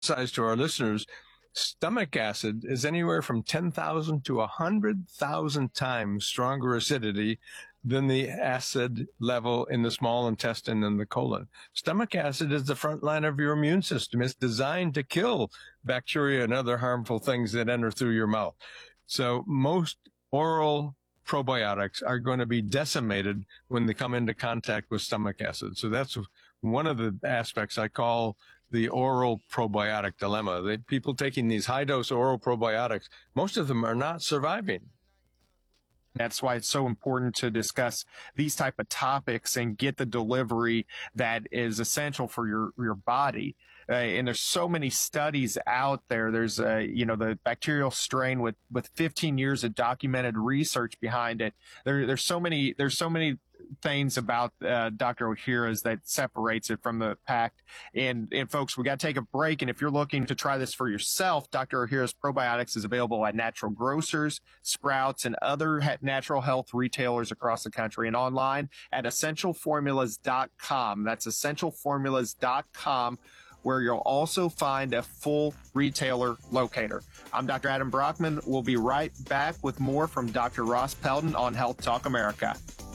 size to our listeners, stomach acid is anywhere from 10,000 to 100,000 times stronger acidity than the acid level in the small intestine and the colon. Stomach acid is the front line of your immune system. It's designed to kill bacteria and other harmful things that enter through your mouth. So most oral probiotics are going to be decimated when they come into contact with stomach acid. So that's one of the aspects I call the oral probiotic dilemma. People taking these high-dose oral probiotics, most of them are not surviving. That's why it's so important to discuss these type of topics and get the delivery that is essential for your body. And there's so many studies out there. There's the bacterial strain with 15 years of documented research behind it. There's so many things about Dr. Ohhira's that separates it from the pack. And folks, we got to take a break. And if you're looking to try this for yourself, Dr. Ohhira's Probiotics is available at natural grocers, Sprouts, and other natural health retailers across the country, and online at essentialformulas.com. That's essentialformulas.com, where you'll also find a full retailer locator. I'm Dr. Adam Brockman. We'll be right back with more from Dr. Ross Pelton on Health Talk America.